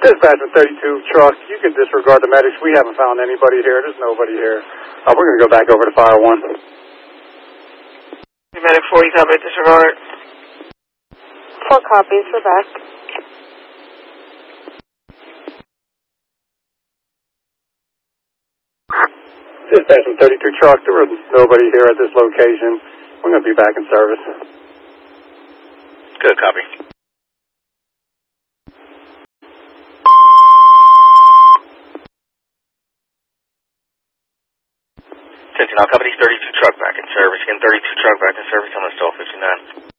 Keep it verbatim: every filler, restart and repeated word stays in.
Dispatch from thirty-two truck. You can disregard the medics. We haven't found anybody here. There's nobody here. Uh, we're going to go back over to Fire one. Medic four, you copy, disregard. Four copies, we're back. Dispatch from thirty-two truck. There was nobody here at this location. We're going to be back in service. Good, copy. fifty-nine, copy, thirty-two truck back in service. Again, thirty-two truck back in service. I'm going to stall fifty-nine.